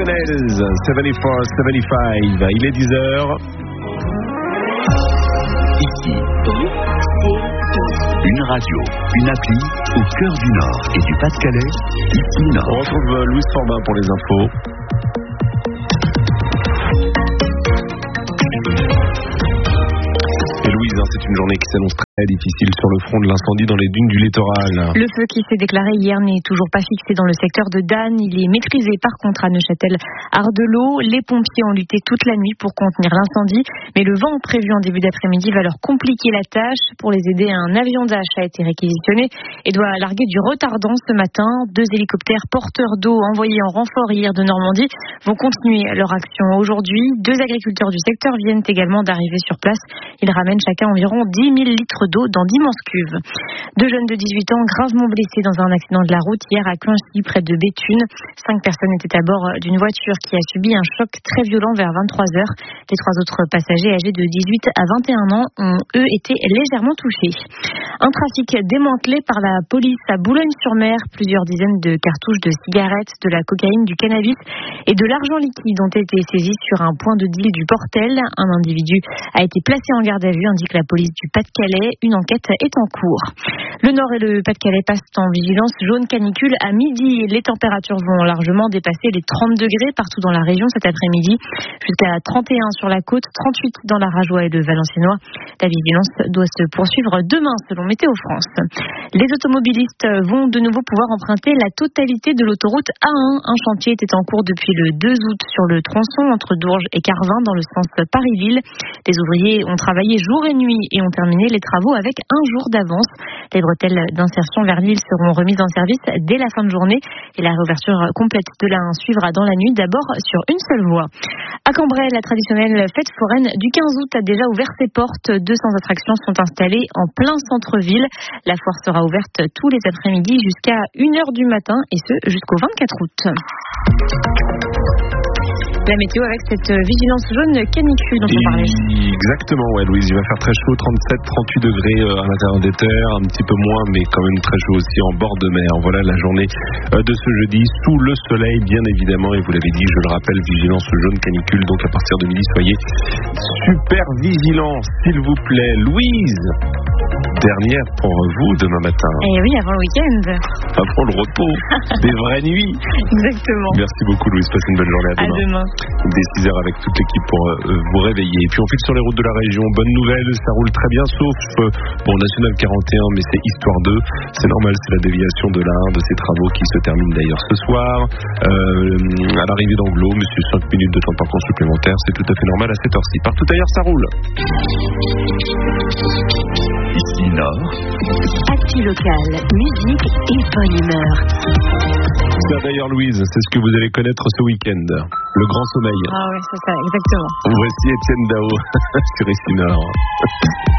Nails, 74-75. Il est 10h. Ici, une radio, une appli au cœur du Nord et du Pas-de-Calais. Ici Nord. On retrouve Louise Forbin pour les infos. Et Louise, c'est une journée qui s'annonce très difficile sur le front de l'incendie dans les dunes du littoral. Le feu qui s'est déclaré hier n'est toujours pas fixé dans le secteur de Dan. Il est maîtrisé par contre à Neuchâtel-Ardelot. Les pompiers ont lutté toute la nuit pour contenir l'incendie, mais le vent prévu en début d'après-midi va leur compliquer la tâche. Pour les aider, un avion d'H a été réquisitionné et doit larguer du retardant ce matin. 2 hélicoptères porteurs d'eau envoyés en renfort hier de Normandie vont continuer leur action aujourd'hui. 2 agriculteurs du secteur viennent également d'arriver sur place. Ils ramènent chacun environ 10 000 litres d'eau dans d'immenses cuves. 2 jeunes de 18 ans gravement blessés dans un accident de la route hier à Clanchy près de Béthune. 5 personnes étaient à bord d'une voiture qui a subi un choc très violent vers 23h. Les 3 autres passagers âgés de 18 à 21 ans ont eux été légèrement touchés. Un trafic démantelé par la police à Boulogne-sur-Mer. Plusieurs dizaines de cartouches de cigarettes, de la cocaïne, du cannabis et de l'argent liquide ont été saisis sur un point de deal du Portel. Un individu a été placé en garde à vue, indique la police du Pas-de-Calais. Une enquête est en cours. Le Nord et le Pas-de-Calais passent en vigilance jaune canicule à midi. Les températures vont largement dépasser les 30 degrés partout dans la région cet après-midi. Jusqu'à 31 sur la côte, 38 dans la Rajoie et le Valenciennois. La vigilance doit se poursuivre demain selon Météo France. Les automobilistes vont de nouveau pouvoir emprunter la totalité de l'autoroute A1. Un chantier était en cours depuis le 2 août sur le tronçon entre Dourges et Carvin dans le sens Paris-Ville. Les ouvriers ont travaillé jour et nuit et ont terminé les travaux avec un jour d'avance. Les bretelles d'insertion vers Lille seront remises en service dès la fin de journée et la réouverture complète de la 1 suivra dans la nuit, d'abord sur une seule voie. À Cambrai, la traditionnelle fête foraine du 15 août a déjà ouvert ses portes. 200 attractions sont installées en plein centre-ville. La foire sera ouverte tous les après-midi jusqu'à 1h du matin et ce jusqu'au 24 août. La météo avec cette vigilance jaune canicule dont on parlait. Exactement, ouais, Louise, il va faire très chaud, 37-38 degrés à l'intérieur des terres, un petit peu moins, mais quand même très chaud aussi en bord de mer. Voilà la journée de ce jeudi, sous le soleil, bien évidemment, et vous l'avez dit, je le rappelle, vigilance jaune canicule, donc à partir de midi, soyez super vigilants, s'il vous plaît. Louise, dernière pour vous demain matin. Et oui, avant le week-end. Avant le repos, des vraies nuits. Exactement. Merci beaucoup, Louise, passez une bonne journée, à demain. À demain. Dès 6h avec toute l'équipe pour vous réveiller. Et puis on file sur les routes de la région. Bonne nouvelle, ça roule très bien, sauf pour National 41, mais c'est Histoire 2. C'est normal, c'est la déviation de l'un de ces travaux qui se termine d'ailleurs ce soir. À l'arrivée d'Anglo, monsieur, 5 minutes de temps de parcours supplémentaire, c'est tout à fait normal à cette heure-ci. Partout ailleurs, ça roule. Ici Nord. Actu local, musique et bonne humeur. Ça d'ailleurs, Louise, c'est ce que vous allez connaître ce week-end. Le grand sommeil. Ah oui, c'est ça, exactement. Voici Étienne Dao sur Ici Nord.